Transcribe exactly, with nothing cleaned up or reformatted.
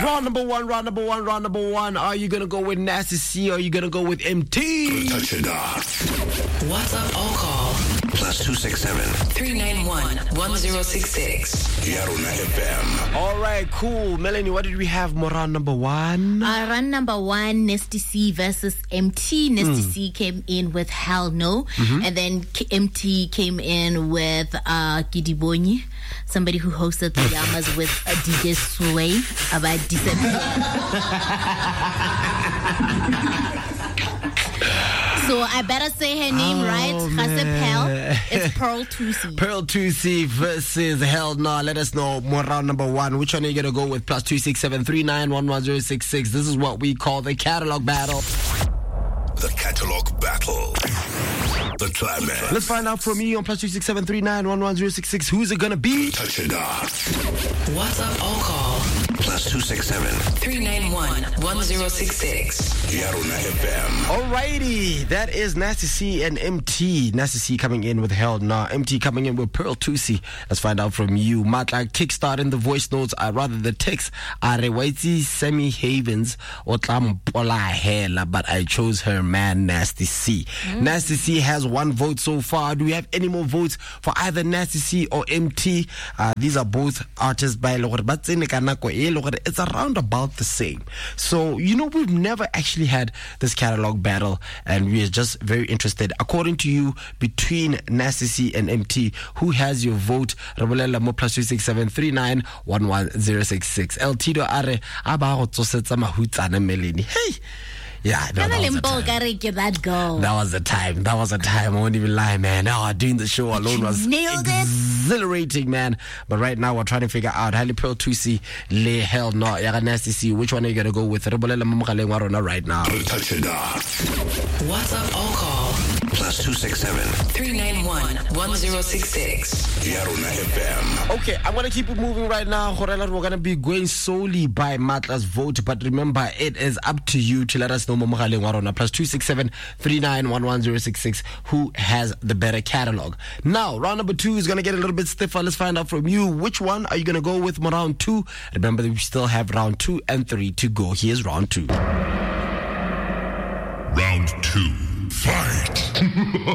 Round number one, round number one, round number one. Are you gonna go with Nasty C or are you gonna go with M T? Touch it up. WhatsApp or call Plus two six seven three nine one one zero six six. Yaruna F M. All right, cool. Melanie, what did we have more round number one? Uh, round number one, Nasty C versus M T. Nasty mm. C came in with Hell No. Mm-hmm. And then K- M T came in with uh, Gidibonyi, somebody who hosted the Yamas with a D J Sway about December. So I better say her name oh, right. Pearl. It's Pearl two C. Pearl two C versus Hell No. Let us know more round number one. Which one are you going to go with? Plus two six seven three nine one one zero six six. This is what we call the catalog battle. The catalog battle. The climax. Let's find out from you on plus two six seven three nine one one zero six six. Who's it going to be? Touch it up. WhatsApp or call plus two six seven three nine one one zero six six. Yaruna F M. Alrighty, that is Nasty C and M T. Nasty C coming in with Hell No. M T coming in with Pearl two C. Let's find out from you. Matla kickstart in the voice notes, uh, rather the text. Are Waiti Semi Havens or Tlampola Hela, but I chose her man, Nasty C. Mm. Nasty C has one vote so far. Do we have any more votes for either Nasty C or M T? Uh, these are both artists by Logor, but it's around about the same. So, you know, we've never actually had this catalog battle, and we're just very interested. According to you, between Nasty C and M T, who has your vote? Rabolela mo plus two six seven three nine one one zero six six. El Tito are aba go tsosetsa mahutsana Melanie. Hey. Yeah, no, that, was that girl. that was the time. That was the time. I won't even lie, man. Oh, doing the show alone was exhilarating, man. But right now, we're trying to figure out Halle Pearl two C, Le Hell No, Yaga Nasty C. Which one are you going to go with? Right now. Touch it up. WhatsApp or call plus two six seven three nine one one zero six six. Yaruna F M. Okay, I'm going to keep it moving right now. We're going to be going solely by Matla's vote. But remember, it is up to you to let us know. Plus two six seven three nine one one zero six six. Who has the better catalog? Now, round number two is going to get a little bit stiffer. Let's find out from you. Which one are you going to go with for round two? Remember that we still have round two and three to go. Here's round two. Round two. Fight.